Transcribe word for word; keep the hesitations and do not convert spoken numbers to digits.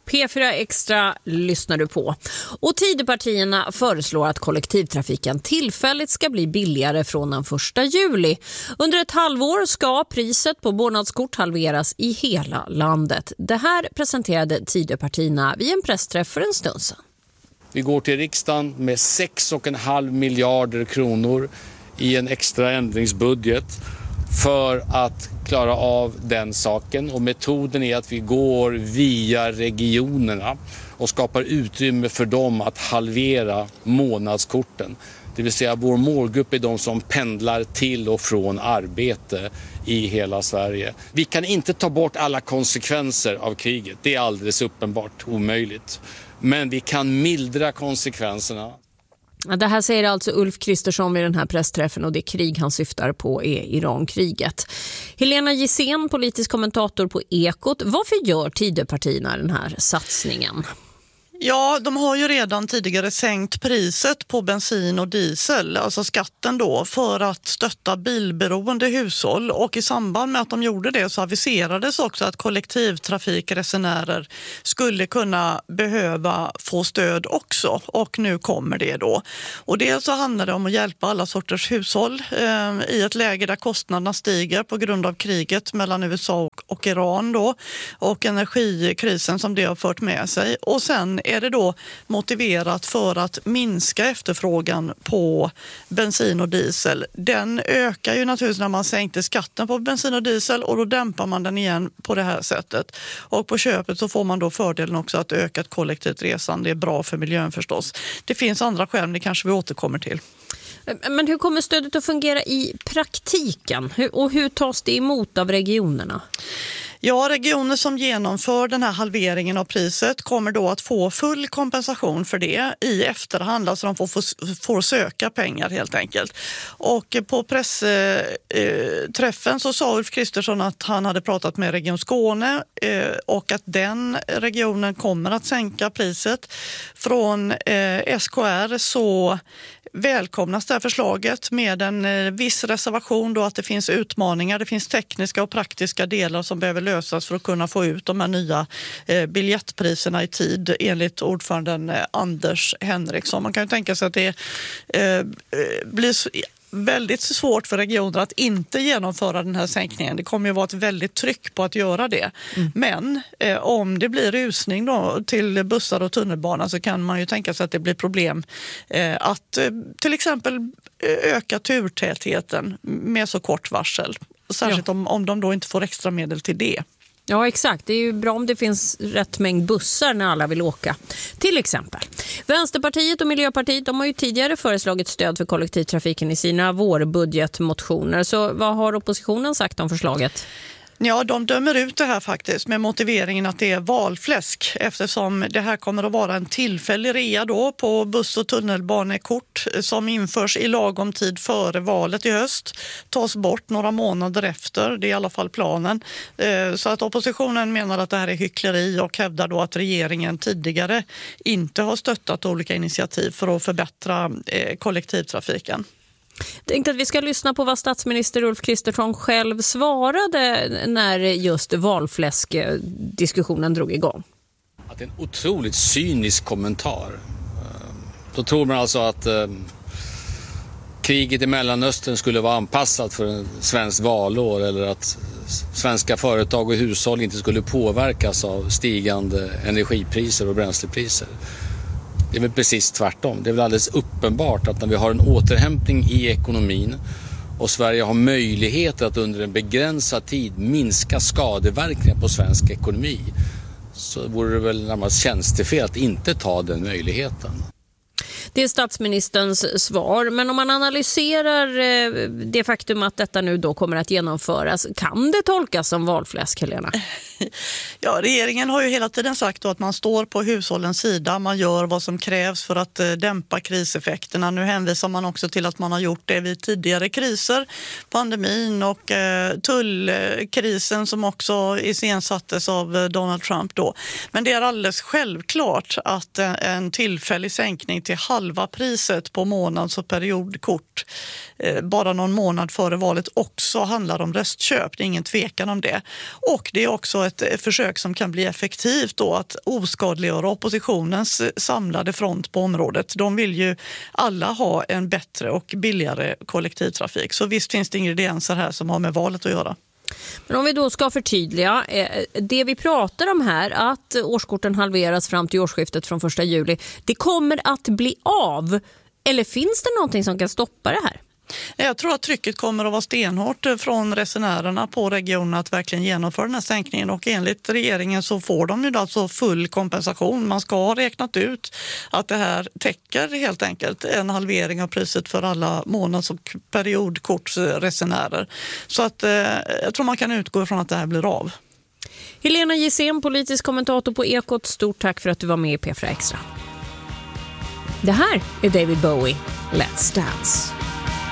P fyra Extra lyssnar du på. Och Tidöpartierna föreslår att kollektivtrafiken tillfälligt ska bli billigare från den första juli. Under ett halvår ska priset på månadskort halveras i hela landet. Det här presenterade Tidöpartierna vid en pressträff för en stund sedan. Vi går till riksdagen med sex komma fem miljarder kronor i en extra ändringsbudget för att klara av den saken. Och metoden är att vi går via regionerna och skapar utrymme för dem att halvera månadskorten. Det vill säga vår målgrupp är de som pendlar till och från arbete i hela Sverige. Vi kan inte ta bort alla konsekvenser av kriget. Det är alldeles uppenbart omöjligt. Men vi kan mildra konsekvenserna. Det här säger alltså Ulf Kristersson vid den här pressträffen, och det krig han syftar på är Irankriget. Helena Gissén, politisk kommentator på Ekot. Varför gör Tidöpartierna den här satsningen? Ja, de har ju redan tidigare sänkt priset på bensin och diesel, alltså skatten då, för att stötta bilberoende hushåll. Och i samband med att de gjorde det så aviserades också att kollektivtrafikresenärer skulle kunna behöva få stöd också. Och nu kommer det då. Och dels så handlar det om att hjälpa alla sorters hushåll eh, i ett läge där kostnaderna stiger på grund av kriget mellan U S A och, och Iran då. Och energikrisen som det har fört med sig. Och sen är det då motiverat för att minska efterfrågan på bensin och diesel. Den ökar ju naturligtvis när man sänkte skatten på bensin och diesel, och då dämpar man den igen på det här sättet. Och på köpet så får man då fördelen också att ökat kollektivt resande är bra för miljön förstås. Det finns andra skäl, men det kanske vi återkommer till. Men hur kommer stödet att fungera i praktiken? Och hur tas det emot av regionerna? Ja, regioner som genomför den här halveringen av priset kommer då att få full kompensation för det i efterhand. Alltså de får, får, får söka pengar helt enkelt. Och på pressträffen så sa Ulf Kristersson att han hade pratat med Region Skåne eh, och att den regionen kommer att sänka priset. Från eh, S K R så välkomnas det här förslaget med en viss reservation då att det finns utmaningar. Det finns tekniska och praktiska delar som behöver lösas för att kunna få ut de här nya eh, biljettpriserna i tid, enligt ordföranden eh, Anders Henriksson. Man kan ju tänka sig att det eh, blir så, väldigt svårt för regioner att inte genomföra den här sänkningen. Det kommer ju vara ett väldigt tryck på att göra det. Mm. Men eh, om det blir rusning då till bussar och tunnelbana så kan man ju tänka sig att det blir problem eh, att eh, till exempel öka turtätheten med så kort varsel. Särskilt ja. om, om de då inte får extra medel till det. Ja, exakt. Det är ju bra om det finns rätt mängd bussar när alla vill åka. Till exempel. Vänsterpartiet och Miljöpartiet, de har ju tidigare föreslagit stöd för kollektivtrafiken i sina vårbudgetmotioner. Så vad har oppositionen sagt om förslaget? Ja, de dömer ut det här faktiskt med motiveringen att det är valfläsk, eftersom det här kommer att vara en tillfällig rea då på buss- och tunnelbanekort som införs i lagom tid före valet i höst, tas bort några månader efter, det är i alla fall planen. Så att oppositionen menar att det här är hyckleri och hävdar då att regeringen tidigare inte har stöttat olika initiativ för att förbättra kollektivtrafiken. Jag tänkte att vi ska lyssna på vad statsminister Ulf Kristersson själv svarade när just valfläskdiskussionen drog igång. Att det är en otroligt cynisk kommentar. Då tror man alltså att eh, kriget i Mellanöstern skulle vara anpassat för en svensk valår, eller att svenska företag och hushåll inte skulle påverkas av stigande energipriser och bränslepriser. Det är väl precis tvärtom. Det är väl alldeles uppenbart att när vi har en återhämtning i ekonomin och Sverige har möjligheter att under en begränsad tid minska skadeverkningar på svensk ekonomi, så vore det väl närmast tjänstefel att inte ta den möjligheten. Det är statsministerns svar, men om man analyserar det faktum att detta nu då kommer att genomföras, kan det tolkas som valfläsk, Helena? Ja, regeringen har ju hela tiden sagt då att man står på hushållens sida, man gör vad som krävs för att dämpa kriseffekterna. Nu hänvisar man också till att man har gjort det vid tidigare kriser, pandemin och eh, tullkrisen som också iscensattes av Donald Trump då. Men det är alldeles självklart att en tillfällig sänkning till halva priset på månads- och periodkort eh, bara någon månad före valet också handlar om röstköp. Det är ingen tvekan om det. Och det är också ett försök som kan bli effektivt då, att oskadliggöra oppositionens samlade front på området. De vill ju alla ha en bättre och billigare kollektivtrafik. Så visst finns det ingredienser här som har med valet att göra. Men om vi då ska förtydliga, det vi pratar om här, att årskorten halveras fram till årsskiftet från första juli, det kommer att bli av. Eller finns det någonting som kan stoppa det här? Jag tror att trycket kommer att vara stenhårt från resenärerna på regionen att verkligen genomföra den här sänkningen, och enligt regeringen så får de ju alltså full kompensation. Man ska ha räknat ut att det här täcker helt enkelt en halvering av priset för alla månads- och periodkortsresenärer. Så att eh, jag tror man kan utgå ifrån att det här blir av. Helena Gissén, politisk kommentator på Ekot, stort tack för att du var med i P fyra Extra. Det här är David Bowie, Let's Dance.